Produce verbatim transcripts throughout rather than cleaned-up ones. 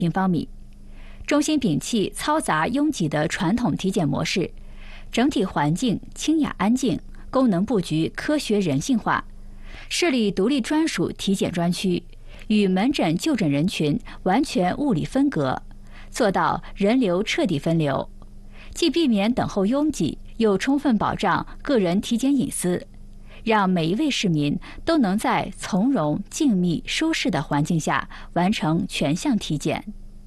平方米。中心摒弃嘈杂拥挤的传统体检模式，整体环境清雅安静，功能布局科学人性化，设立独立专属体检专区，与门诊就诊人群完全物理分隔，做到人流彻底分流，既避免等候拥挤，又充分保障个人体检隐私，让每一位市民都能在从容、静谧、舒适的环境下完成全项体检。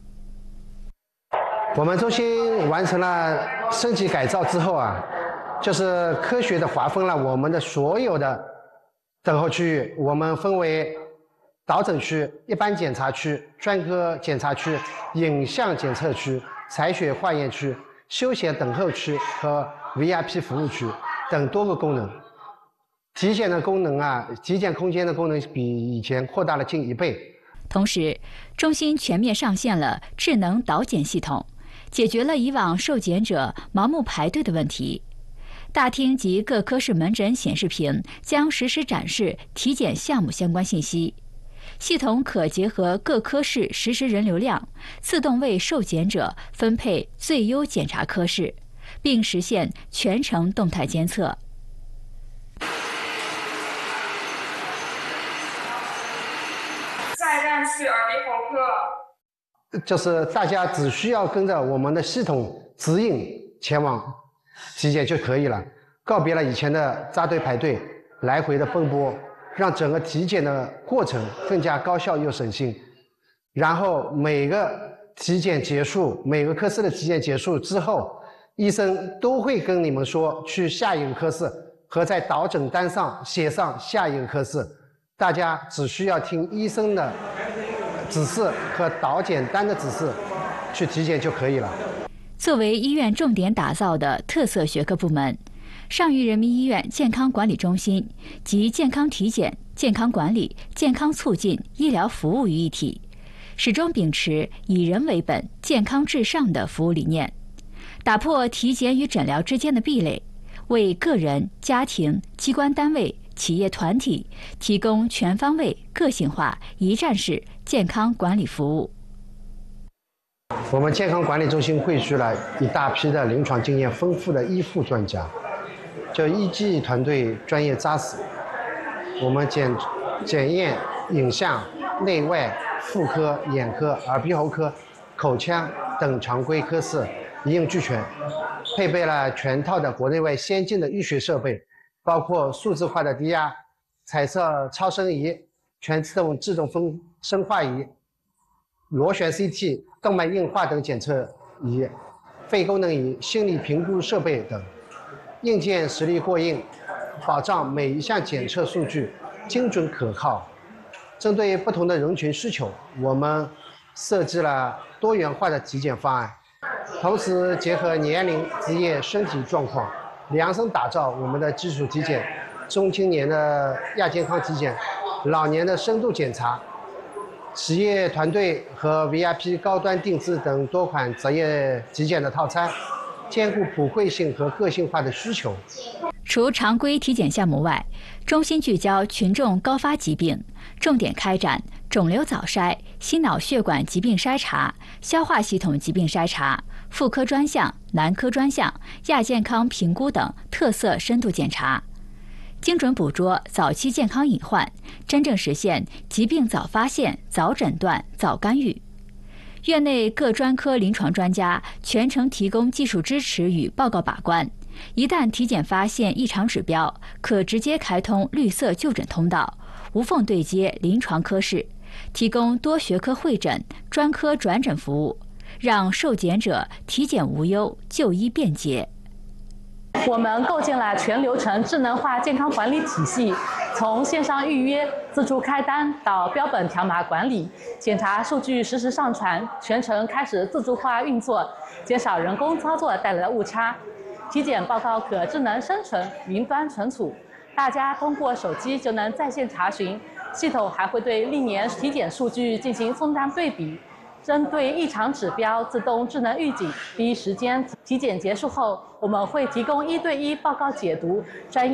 我们中心完成了升级改造之后啊，就是科学的划分了我们的所有的等候区域，我们分为导诊区、一般检查区、专科检查区、影像检测区、采血化验区、休闲等候区和 V I P 服务区等多个功能。体检的功能啊，体检空间的功能比以前扩大了近一倍。 同时，中心全面上线了智能导检系统，解决了以往受检者盲目排队的问题。大厅及各科室门诊显示屏将实时展示体检项目相关信息，系统可结合各科室实时人流量，自动为受检者分配最优检查科室，并实现全程动态监测。 下一站是耳鼻喉科。 就是大家只需要跟着我们的系统指引前往体检就可以了，告别了以前的扎堆排队、来回的奔波，让整个体检的过程更加高效又省心。然后每个体检结束，每个科室的体检结束之后，医生都会跟你们说去下一个科室，和在导诊单上写上下一个科室，大家只需要听医生的指示和导检单的指示去体检就可以了。 作为医院重点打造的特色学科部门，上虞人民医院健康管理中心集健康体检、健康管理、健康促进、医疗服务于一体，始终秉持以人为本、健康至上的服务理念，打破体检与诊疗之间的壁垒，为个人、家庭、机关单位、企业团体提供全方位、个性化、一站式健康管理服务。 我们健康管理中心汇聚了一大批的临床经验丰富的医护专家，就医技团队专业扎实。我们检检验、影像、内外、妇科、眼科、耳鼻喉科、口腔等常规科室一应俱全，配备了全套的国内外先进的医学设备，包括数字化的低压、彩色超声仪、全自动自动分生化仪、螺旋 C T、动脉硬化等检测仪、肺功能仪、心理评估设备等，硬件实力过硬，保障每一项检测数据精准可靠。针对不同的人群需求，我们设计了多元化的体检方案，同时结合年龄、职业、身体状况，量身打造我们的基础体检、中青年的亚健康体检、老年的深度检查、企业团队和 V I P 高端定制等多款择业体检的套餐，兼顾普惠性和个性化的需求。 除常规体检项目外，中心聚焦群众高发疾病，重点开展肿瘤早筛、心脑血管疾病筛查、消化系统疾病筛查、妇科专项、男科专项、亚健康评估等特色深度检查，精准捕捉早期健康隐患，真正实现疾病早发现、早诊断、早干预。院内各专科临床专家全程提供技术支持与报告把关，一旦体检发现异常指标，可直接开通绿色就诊通道，无缝对接临床科室，提供多学科会诊、专科转诊服务，让受检者体检无忧，就医便捷。 我们构建了全流程智能化健康管理体系，从线上预约、自助开单到标本条码管理，检查数据实时上传，全程开始自助化运作，减少人工操作带来的误差。体检报告可智能生成、云端存储，大家通过手机就能在线查询。系统还会对历年体检数据进行纵向对比，针对异常指标自动智能预警，第一时间体检结束后，我们会提供一对一报告解读、专业